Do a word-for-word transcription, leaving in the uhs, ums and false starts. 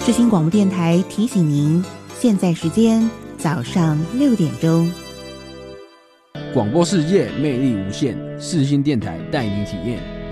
世新广播电台提醒您，现在时间早上六点钟。 广播世界魅力无限，世新电台带你体验。